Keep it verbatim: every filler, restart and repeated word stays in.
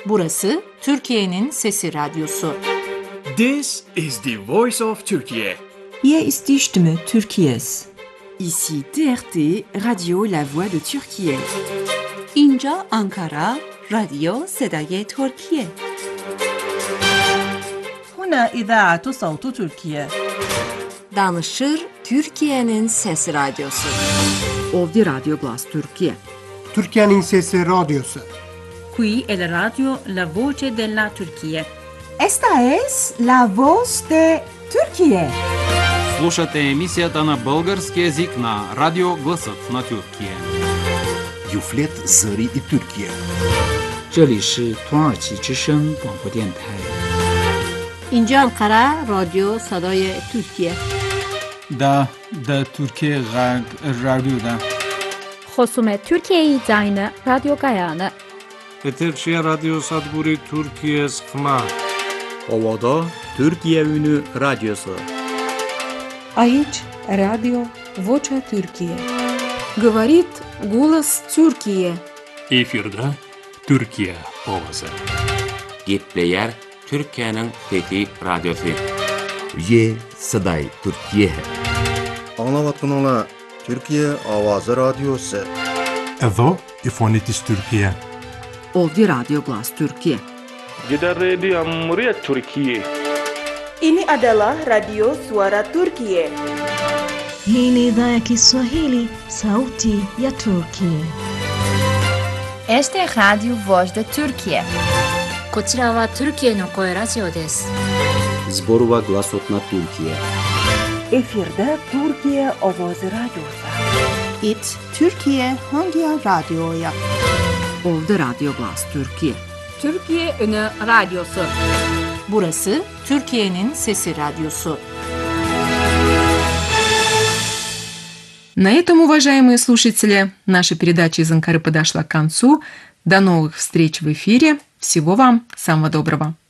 Burası Türkiye'nin Sesi Radyosu. This is the voice of Turkey. Hier ist die Stimme Türkiye's. Ici T R T, Radio La Voix de Türkiye. اینجا آنکارا، رادیو صدای ترکیه. هنا إذاعة صوت تركيا. Danışır Türkiye'nin Sesi Radyosu. Ovdje Radio Glas Türkiye. Türkiye'nin Sesi Radyosu. Qui è la radio La Voce della Turchia. Esta es la voz de Türkiye. Слушате емисията на български език на Радио Гласът на Türkiye. Юфлет Зări и Türkiye. 这里是土耳其之声广播电台。 اینجا انقره رادیو صدای ترکیه. دا دا ترکیه غرب رادیو دا. خصوم ترکیه زاین رادیو گایانه. Eterçiye Radyo Sadburi Türkiye Skma. Ovada Türkiye Ünü Radyosu. Aici Radio Vocea Türkiye. Говорит голос Türkiye. Efirde Türkiye ovası. Gepleyer Türkiye'nin Fethi Radyosu. Ye Saday Türkiye. Anlavatınla Türkiye Avazı Radyosu. Evo İfonitis Türkiye. Ovdje Radio Glas Türkiye. Jeddah Radio Muria Türkiye. Ini adalah Radio Suara Turkiye. Hii ni idhaa ya Kiswahili, sauti ya Turkiye. Este es Radio Voz de Türkiye. こちらはトルキエの声ラジオです。 Zborova Glasot na Türkiye. Efirde Türkiye Ovazı Radyosu. It Türkiye hangi radyoya? Ovdje Radio Glas Türkiye. Türkiye Ünü Radyosu. Burası Türkiye'nin Sesi Radyosu. На этом, уважаемые слушатели, наша передача из Анкары подошла к концу. До новых встреч в эфире. Всего вам самого доброго.